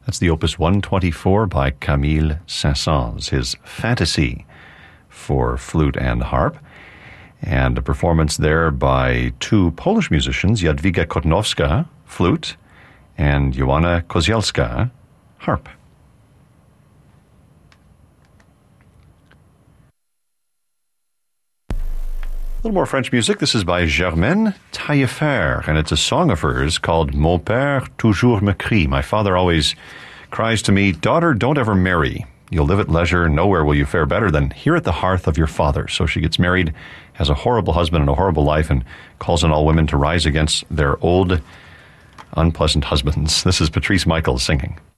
That's the Opus 124 by Camille Saint-Saëns, his Fantasy for flute and harp. And a performance there by two Polish musicians, Jadwiga Kotnowska, flute, and Joanna Kozielska, harp. A little more French music. This is by Germaine Taillefer, and it's a song of hers called Mon père toujours me crie. My father always cries to me, daughter, don't ever marry. You'll live at leisure. Nowhere will you fare better than here at the hearth of your father. So she gets married, has a horrible husband and a horrible life, and calls on all women to rise against their old, unpleasant husbands. This is Patrice Michaels singing.